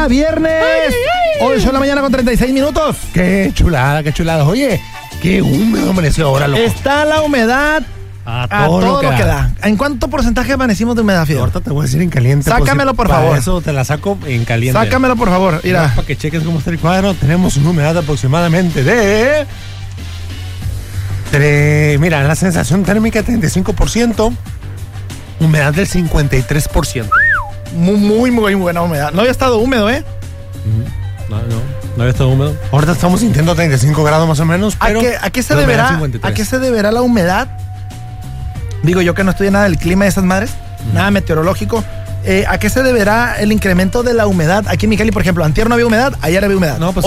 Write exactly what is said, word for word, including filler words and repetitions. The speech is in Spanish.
día, viernes, ocho de la mañana con treinta y seis minutos. Qué chulada, qué chulada. Oye, qué húmedo amaneció ahora, loco. Está la humedad A a todo, todo lo que, que da. da. ¿En cuánto porcentaje amanecimos de humedad, Fidel? Ahorita te voy a decir en caliente. Sácamelo, por para favor. Eso te la saco en caliente. Sácamelo, por favor. Mira. Para que cheques cómo está el cuadro, tenemos una humedad aproximadamente de... Tre- Mira, la sensación térmica treinta y cinco por ciento, humedad del cincuenta y tres por ciento. Muy, muy, muy buena humedad. No había estado húmedo, ¿eh? No, no, no había estado húmedo. Ahorita estamos sintiendo treinta y cinco grados más o menos, pero... ¿A qué, a qué se la humedad deberá, cincuenta y tres. ¿A qué se deberá la humedad? Digo yo que no estudié nada del clima de esas madres, uh-huh. nada meteorológico. Eh, ¿A qué se deberá el incremento de la humedad? Aquí en Mexicali, por ejemplo, antier no había humedad, ayer había humedad. No, pues